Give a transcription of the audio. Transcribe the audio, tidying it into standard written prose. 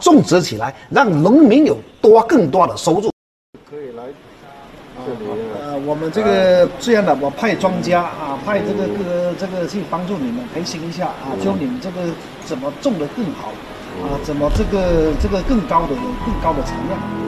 种植起来，让农民有更多的收入。 可以来这里我们这个这样的，我派专家啊，派这个去帮助你们培训一下啊，教你们这个怎么种得更好啊，怎么这个更高的产量。